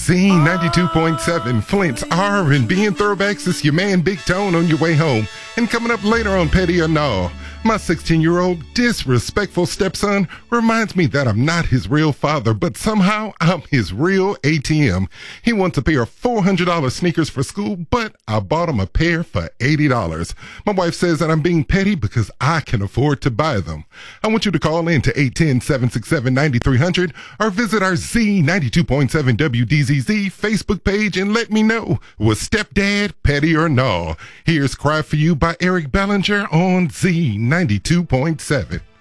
Z92.7, Flint's R&B and throwbacks. It's your man Big Tone on your way home. And coming up later on Petty or No, my 16-year-old disrespectful stepson reminds me that I'm not his real father, but somehow I'm his real ATM. He wants a pair of $400 sneakers for school, but I bought him a pair for $80. My wife says that I'm being petty because I can afford to buy them. I want you to call in to 810-767-9300 or visit our Z92.7 WDZZ Facebook page and let me know, was stepdad petty or no? Here's Cry For You by Eric Bellinger on Z92.7.